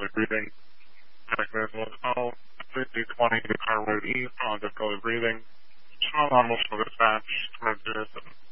difficulty breathing. Panic visual call, 320 to Car Road East on difficulty breathing. Strong on multiple dispatch, emergency